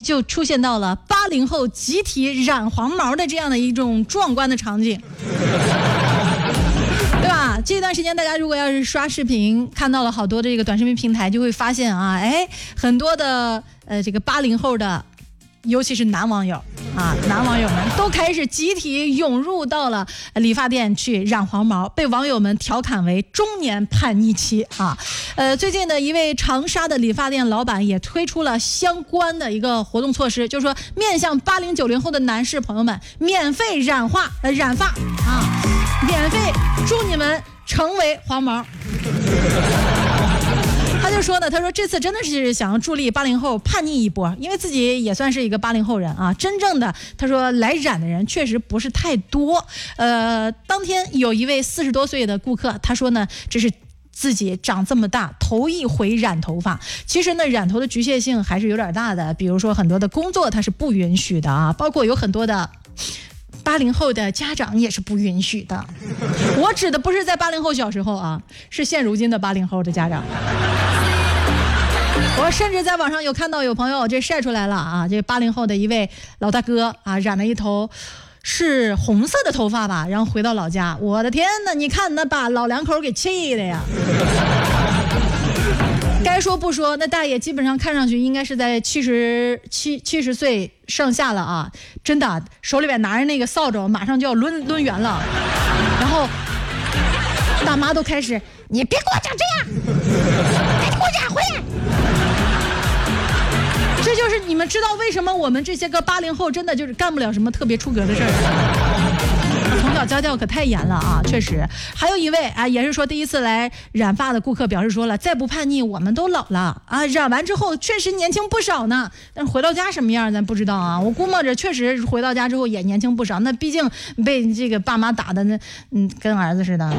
就出现到了80后集体染黄毛的这样的一种壮观的场景。对吧？这段时间大家如果要是刷视频，看到了好多的这个短视频平台，就会发现啊，很多的这个80后的，尤其是男网友们都开始集体涌入到了理发店去染黄毛，被网友们调侃为中年叛逆期啊。最近的一位长沙的理发店老板也推出了相关的一个活动措施，就是说面向80、90后的男士朋友们，免费染发啊，免费祝你们成为黄毛。他就说呢，他说这次真的是想要助力80后叛逆一波，因为自己也算是一个80后人啊。真正的他说来染的人确实不是太多。当天有一位40多岁的顾客，他说呢，这是自己长这么大头一回染头发。其实呢，染头的局限性还是有点大的，比如说很多的工作它是不允许的啊，包括有很多的80后的家长也是不允许的。我指的不是在80后小时候啊，是现如今的80后的家长。我甚至在网上有看到有朋友这晒出来了啊，这80后的一位老大哥啊，染了一头是红色的头发吧，然后回到老家，我的天哪，你看那把老两口给气的呀。该说不说，那大爷基本上看上去应该是在70岁上下了啊，真的手里边拿着那个扫帚，马上就要抡圆了。然后大妈都开始，你别给我长这样，赶紧给我染回来。这就是你们知道为什么我们这些个80后真的就是干不了什么特别出格的事儿。从小家教可太严了啊，确实。还有一位啊，也是说第一次来染发的顾客表示说了，再不叛逆我们都老了啊，染完之后确实年轻不少呢，但是回到家什么样咱不知道啊。我估摸着确实回到家之后也年轻不少，那毕竟被这个爸妈打的那跟儿子似的。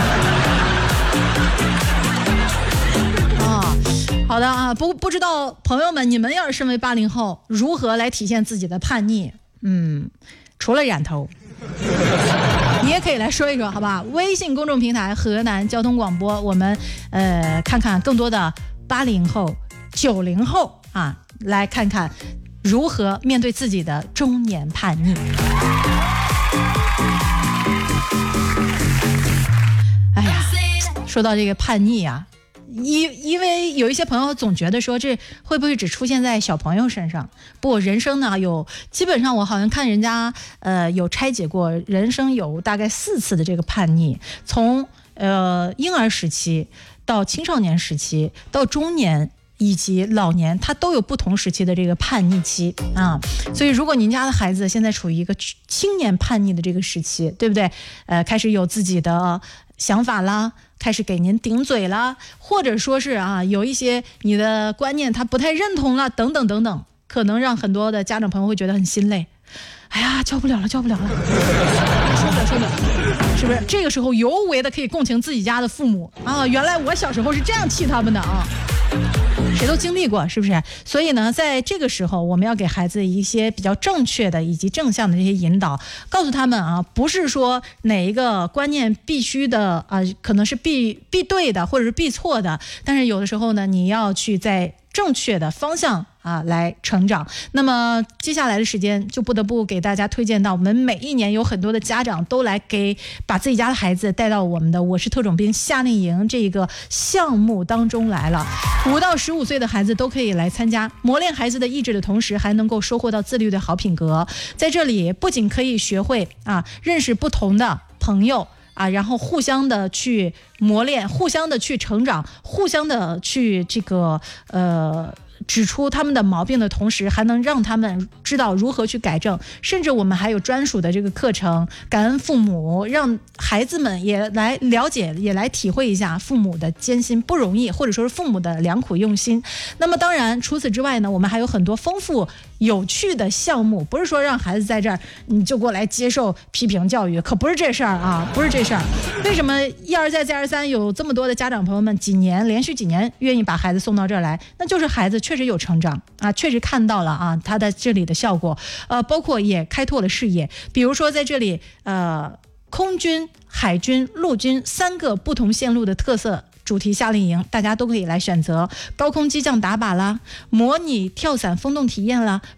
好的啊，不知道朋友们，你们要是身为80后，如何来体现自己的叛逆？除了染头，你也可以来说一说，好吧？微信公众平台河南交通广播，我们看看更多的80后、90后啊，来看看如何面对自己的中年叛逆。哎呀，说到这个叛逆啊。因为有一些朋友总觉得说这会不会只出现在小朋友身上？不，人生呢基本上我好像看人家有拆解过，人生有大概4次的这个叛逆，从婴儿时期到青少年时期到中年以及老年，它都有不同时期的这个叛逆期啊。所以如果您家的孩子现在处于一个青年叛逆的这个时期，对不对？开始有自己的想法啦，开始给您顶嘴啦，或者说是啊，有一些你的观念他不太认同了，等等等等，可能让很多的家长朋友会觉得很心累。哎呀，教不了了，受不了，是不是？这个时候尤为的可以共情自己家的父母啊，原来我小时候是这样气他们的啊。谁都经历过，是不是？所以呢，在这个时候，我们要给孩子一些比较正确的以及正向的这些引导，告诉他们啊，不是说哪一个观念必须的啊，可能是必对的，或者是必错的，但是有的时候呢，你要去在正确的方向啊来成长。那么接下来的时间就不得不给大家推荐到，我们每一年有很多的家长都来把自己家的孩子带到我们的我是特种兵夏令营这个项目当中来了。5到15岁的孩子都可以来参加，磨练孩子的意志的同时，还能够收获到自律的好品格。在这里不仅可以学会啊认识不同的朋友啊，然后互相的去磨练，互相的去成长，互相的去这个指出他们的毛病的同时，还能让他们知道如何去改正。甚至我们还有专属的这个课程，感恩父母，让孩子们也来了解，也来体会一下父母的艰辛不容易，或者说是父母的良苦用心。那么当然除此之外呢，我们还有很多丰富有趣的项目，不是说让孩子在这儿你就过来接受批评教育，可不是这事儿啊，不是这事儿。为什么一而再再而三有这么多的家长朋友们连续几年愿意把孩子送到这儿来？那就是孩子确实有成长啊，确实看到了啊他的这里的效果，包括也开拓了视野。比如说在这里空军、海军、陆军3个不同线路的特色主题夏令营，大家都可以来选择高空机降打靶啦，模拟跳伞风洞体验啦，